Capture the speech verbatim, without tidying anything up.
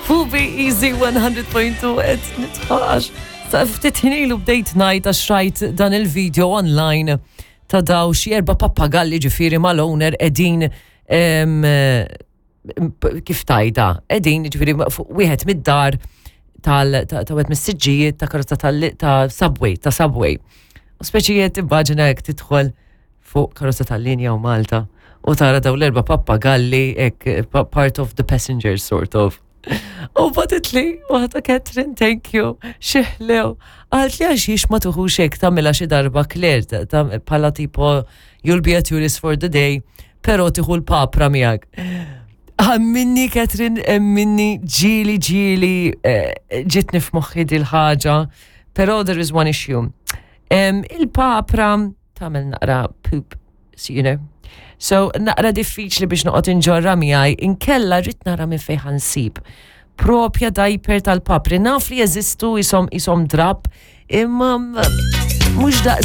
Fuq bi Easy one hundred point two qed nitħax. Sa ftit ħinilu bdejt ngħid għax rajt dan il-video online ta' daw xi erba' pappagalli ġifieri mal-owner qegħdin kif tajda, qegħdin ġifieri wieħed mid-dar tal ta' wieħed mis-siġġijiet ta' karozza ta' Subway, ta' Subway. U speċijiet immaġina jekk tidħol fuq karozza tal-linja u Malta u tara daw l-erba' pappagalli hekk part of the passengers sort of. U baditli, waħda Catherine, thank you, xieħlew. Għalt li għaxiex ma tuħux hekk tagħmilha xi darba Claire, bħala tipo you'll be a tourist for the day, però tieħu l-papra miegħek. Minni Catherine, minni ġili ġili ġitni f'moħħi dil-ħaġa, però there is one issue. Il-papra tagħmel naqra poop, you know. So, naqra diffiċli biex noqgħod inġorra miegħi, inkella rid nara minn fejn ħansib. Propja diaper tal-papri, naf li jeżistu isom isom drab, imma mhux daqs